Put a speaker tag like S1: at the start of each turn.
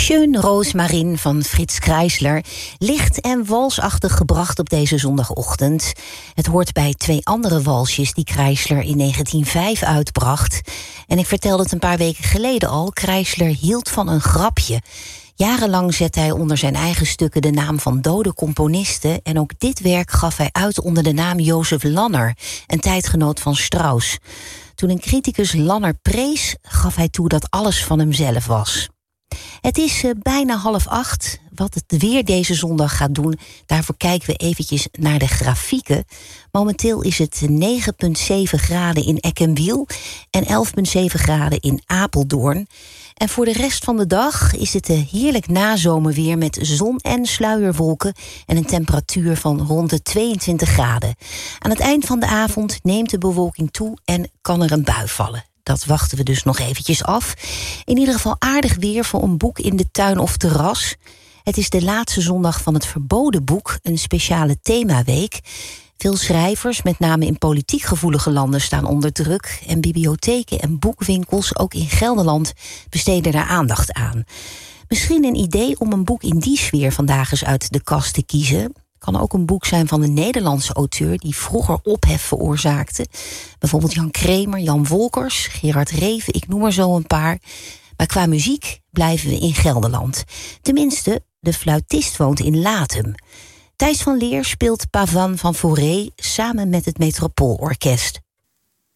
S1: Schön Roosmarijn van Frits Kreisler, licht en walsachtig gebracht op deze zondagochtend. Het hoort bij 2 andere walsjes die Kreisler in 1905 uitbracht. En ik vertelde het een paar weken geleden al, Kreisler hield van een grapje. Jarenlang zette hij onder zijn eigen stukken de naam van dode componisten, en ook dit werk gaf hij uit onder de naam Jozef Lanner, een tijdgenoot van Strauss. Toen een criticus Lanner prees, gaf hij toe dat alles van hemzelf was. Het is bijna 7:30. Wat het weer deze zondag gaat doen, daarvoor kijken we eventjes naar de grafieken. Momenteel is het 9,7 graden in Eck en Wiel en 11,7 graden in Apeldoorn. En voor de rest van de dag is het heerlijk nazomerweer met zon en sluierwolken en een temperatuur van rond de 22 graden. Aan het eind van de avond neemt de bewolking toe en kan er een bui vallen. Dat wachten we dus nog eventjes af. In ieder geval aardig weer voor een boek in de tuin of terras. Het is de laatste zondag van het Verboden Boek, een speciale themaweek. Veel schrijvers, met name in politiek gevoelige landen, staan onder druk. En bibliotheken en boekwinkels, ook in Gelderland, besteden daar aandacht aan. Misschien een idee om een boek in die sfeer vandaag eens uit de kast te kiezen. Kan ook een boek zijn van een Nederlandse auteur die vroeger ophef veroorzaakte. Bijvoorbeeld Jan Kremer, Jan Wolkers, Gerard Reven, ik noem er zo een paar. Maar qua muziek blijven we in Gelderland. Tenminste, de fluitist woont in Lathum. Thijs van Leer speelt Pavan van Fauré samen met het Metropoolorkest.